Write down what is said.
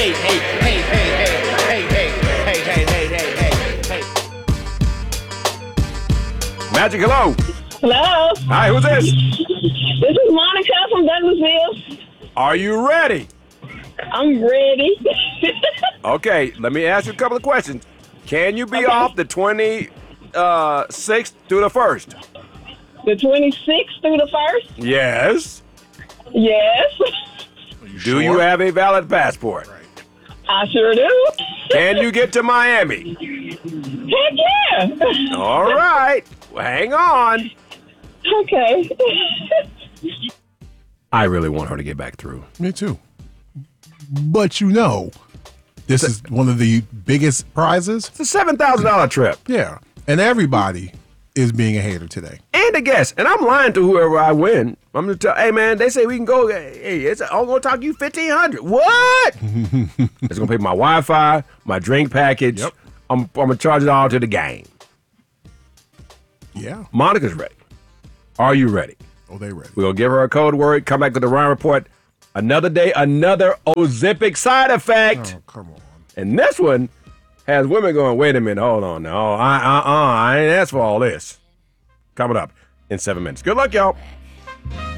Hey, hey, hey, hey, hey, hey, hey, hey, hey, hey, hey, hey, hey. Magic, hello. Hello, Hi, who's this? this is Monica from Douglasville. Are you ready? I'm ready. Okay, let me ask you a couple of questions. Can you be off the 26th through the 1st? The 26th through the 1st? Yes. Yes. Do you have a valid passport? I sure do. Can you get to Miami? Heck yeah. All right. Well, hang on. Okay. I really want her to get back through. Me too. But this is one of the biggest prizes. It's a $7,000 trip. Yeah. And everybody is being a hater today. And a guest. And I'm lying to whoever I win. I'm going to tell, hey, man, they say we can go. Hey, I'm going to talk you $1,500. What? It's going to pay my Wi-Fi, my drink package. Yep. I'm going to charge it all to the game. Yeah. Monica's ready. Are you ready? Oh, they ready. We'll give her a code word, come back to the Ryan Report. Another day, another Ozempic side effect. Oh, come on. And this one has women going, wait a minute, hold on now. I ain't asked for all this. Coming up in 7 minutes. Good luck, y'all.